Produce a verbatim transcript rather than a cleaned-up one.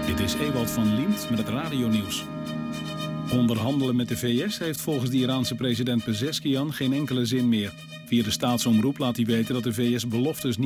Dit is Ewald van Liemt met het radionieuws. Onderhandelen met de V S heeft volgens de Iraanse president Pezeshkian geen enkele zin meer. Via de staatsomroep laat hij weten dat de V S beloftes niet